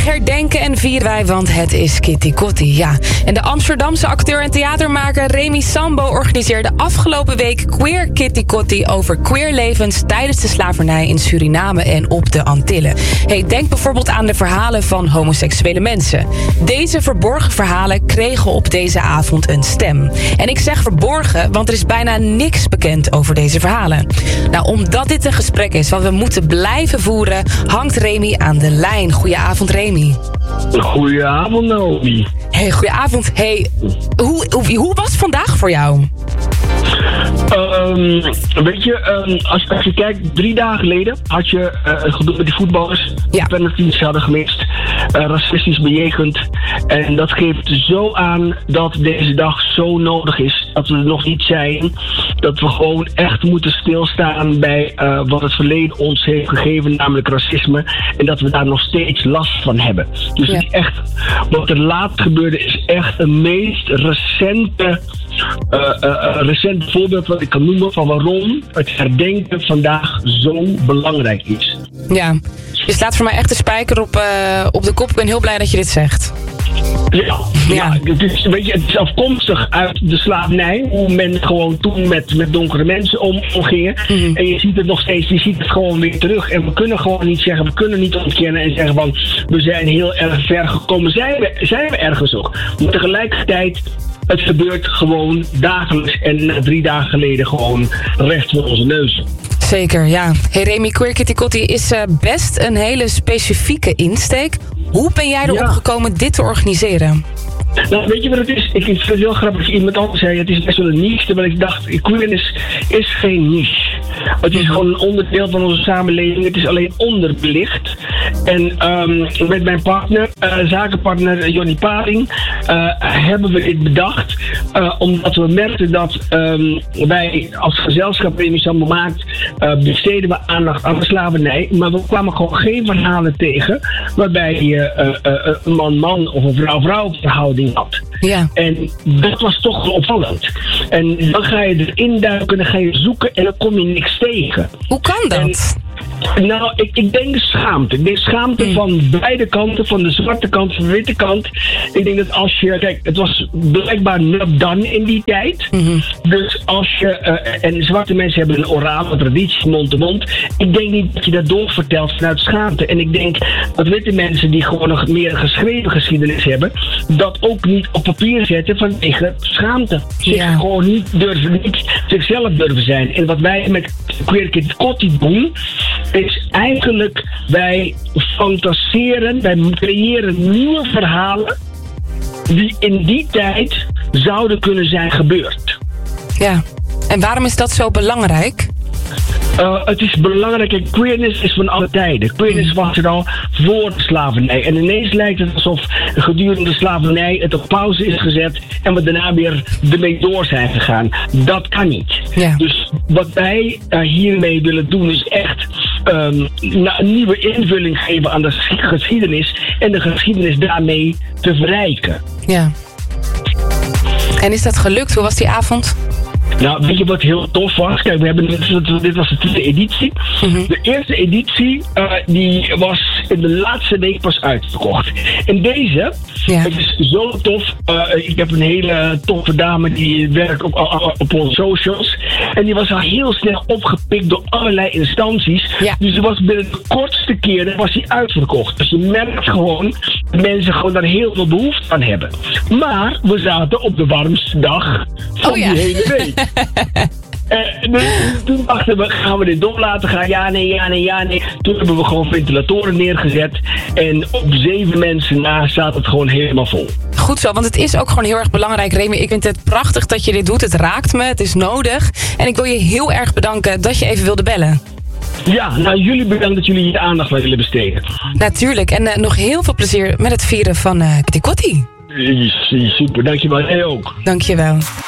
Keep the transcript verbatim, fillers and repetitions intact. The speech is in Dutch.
Vandaag herdenken en vieren wij, want het is Kitty Kotti, ja. En de Amsterdamse acteur en theatermaker Remy Sambo organiseerde afgelopen week Queer Kitty Kotti over queerlevens tijdens de slavernij in Suriname en op de Antillen. Hey, denk bijvoorbeeld aan de verhalen van homoseksuele mensen. Deze verborgen verhalen kregen op deze avond een stem. En ik zeg verborgen, want er is bijna niks bekend over deze verhalen. Nou, omdat dit een gesprek is wat we moeten blijven voeren, hangt Remy aan de lijn. Goedenavond, Remy. Goedenavond, Naomi. Hey, goedenavond. Hey, hoe, hoe, hoe was het vandaag voor jou? Um, weet je, um, als, als je kijkt, drie dagen geleden had je uh, het gedoe met die voetballers. Ja. Penalties hadden gemist, uh, racistisch bejegend. En dat geeft zo aan dat deze dag zo nodig is. Dat we er nog niet zijn. Dat we gewoon echt moeten stilstaan bij uh, wat het verleden ons heeft gegeven, namelijk racisme. En dat we daar nog steeds last van hebben. Dus Ja. het is echt, wat er laatst gebeurde is echt het meest recente... Uh, uh, uh, recent voorbeeld wat ik kan noemen van waarom het herdenken vandaag zo belangrijk is. Ja, je slaat voor mij echt de spijker op, uh, op de kop. Ik ben heel blij dat je dit zegt. Ja, Ja. ja. Het, is, weet je, het is afkomstig uit de slavernij, hoe men gewoon toen met, met donkere mensen om, omging. Mhm. En je ziet het nog steeds, je ziet het gewoon weer terug. En we kunnen gewoon niet zeggen, we kunnen niet ontkennen en zeggen van we zijn heel erg ver gekomen. Zijn we, zijn we ergens ook? Maar tegelijkertijd, het gebeurt gewoon dagelijks en na drie dagen geleden gewoon recht voor onze neus. Zeker, ja. Hey Remy, Queer Kitty Kotti is uh, best een hele specifieke insteek. Hoe ben jij erop Ja. gekomen dit te organiseren? Nou, weet je wat het is? Ik vind het heel grappig. Iemand anders zei, het is best wel een niche. Terwijl ik dacht, queerness is geen niche. Het is gewoon een onderdeel van onze samenleving. Het is alleen onderbelicht. En um, met mijn partner, uh, zakenpartner Jonny Paring, uh, hebben we dit bedacht. Uh, omdat we merkten dat um, wij als gezelschap Remy Sambo maakt, uh, besteden we aandacht aan de slavernij. Maar we kwamen gewoon geen verhalen tegen waarbij je uh, uh, een man-man of een vrouw-vrouw verhouding had. Ja. En dat was toch wel opvallend. En dan ga je erin duiken, dan ga je zoeken en dan kom je niks tegen. Hoe kan dat? En, nou, ik, ik denk de schaamte. Ik denk schaamte Mm. van beide kanten, van de zwarte kant, van de witte kant. Ik denk dat als je, kijk, het was blijkbaar not done in die tijd. Mhm. Dus als je, uh, en zwarte mensen hebben een orale traditie, mond te mond. Ik denk niet dat je dat doorvertelt vanuit schaamte. En ik denk dat witte mensen die gewoon nog meer een geschreven geschiedenis hebben, dat ook niet op papier zetten vanwege schaamte. Zich Ja. gewoon niet durven, niet zichzelf durven zijn. En wat wij met Queer Kitty Kotti doen, is eigenlijk wij fantaseren, wij creëren nieuwe verhalen die in die tijd zouden kunnen zijn gebeurd. Ja. En waarom is dat zo belangrijk? Uh, het is belangrijk, kijk, queerness is van alle tijden. Queerness was er al voor de slavernij. En ineens lijkt het alsof gedurende de slavernij het op pauze is gezet en we daarna weer ermee door zijn gegaan. Dat kan niet. Ja. Dus wat wij uh, hiermee willen doen is echt um, nou, een nieuwe invulling geven aan de geschiedenis en de geschiedenis daarmee te verrijken. Ja. En is dat gelukt? Hoe was die avond? Nou, weet je wat heel tof was? Kijk, we hebben, dit was de tweede editie. Mhm. De eerste editie, uh, die was in de laatste week pas uitverkocht. En deze, Ja. het is zo tof. Uh, ik heb een hele toffe dame die werkt op, op, op onze socials. En die was al heel snel opgepikt door allerlei instanties. Ja. Dus er was binnen de kortste keren was die uitverkocht. Dus je merkt gewoon dat mensen gewoon daar heel veel behoefte aan hebben. Maar we zaten op de warmste dag van Oh ja. die hele week. Uh, dus toen dachten we, gaan we dit door laten gaan? Ja, nee, ja, nee, ja, nee. Toen hebben we gewoon ventilatoren neergezet. En op zeven mensen na staat het gewoon helemaal vol. Goed zo, want het is ook gewoon heel erg belangrijk, Remy. Ik vind het prachtig dat je dit doet. Het raakt me, het is nodig. En ik wil je heel erg bedanken dat je even wilde bellen. Ja, nou jullie bedankt dat jullie hier aandacht aan willen besteden. Natuurlijk. En uh, nog heel veel plezier met het vieren van uh, Kitty Kotti. Super, dankjewel. Jij ook. Dankjewel.